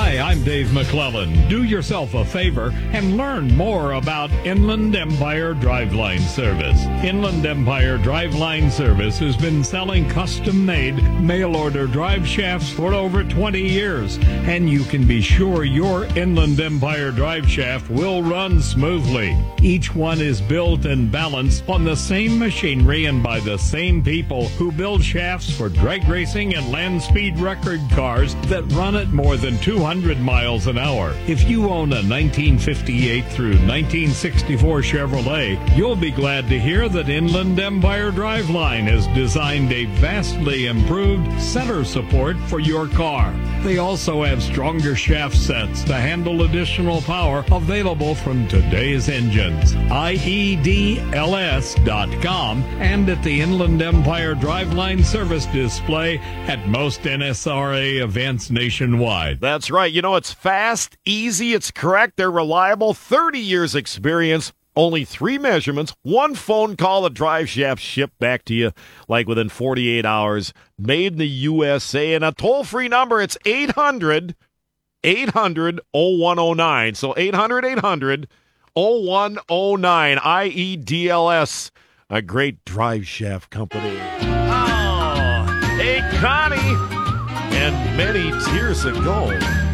Hi, I'm Dave McClellan. Do yourself a favor and learn more about Inland Empire Driveline Service. Inland Empire Driveline Service has been selling custom-made mail-order drive shafts for over 20 years, and you can be sure your Inland Empire drive shaft will run smoothly. Each one is built and balanced on the same machinery and by the same people who build shafts for drag racing and land speed record cars that run at more than 200 miles an hour. If you own a 1958 through 1964 Chevrolet, you'll be glad to hear that Inland Empire Driveline has designed a vastly improved center support for your car. They also have stronger shaft sets to handle additional power available from today's engines. IEDLS.com and at the Inland Empire Driveline service display at most NSRA events nationwide. That's right. You know, it's fast, easy, it's correct, they're reliable, 30 years experience, only 3 measurements, 1 phone call, a drive shaft shipped back to you like within 48 hours, made in the USA, and a toll-free number, it's 800-0109. So 800-800-0109, IEDLS, a great drive shaft company. Oh, hey, Connie. And many years ago,